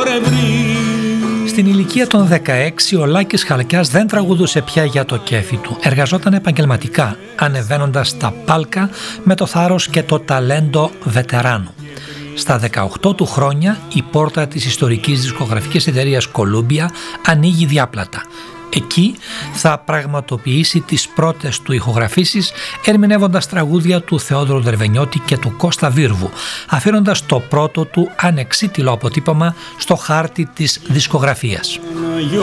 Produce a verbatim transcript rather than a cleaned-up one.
Στην ηλικία των δεκαέξι ο Λάκης Χαλκιάς δεν τραγουδούσε πια για το κέφι του. Εργαζόταν επαγγελματικά, ανεβαίνοντας στα πάλκα με το θάρρος και το ταλέντο βετεράνου. Στα δεκαοκτώ του χρόνια η πόρτα της ιστορικής δισκογραφικής εταιρείας Columbia ανοίγει διάπλατα. Εκεί θα πραγματοποιήσει τις πρώτες του ηχογραφήσεις ερμηνεύοντας τραγούδια του Θεόδωρου Δερβενιώτη και του Κώστα Βίρβου, αφήνοντας το πρώτο του ανεξίτηλο αποτύπωμα στο χάρτη της δισκογραφίας.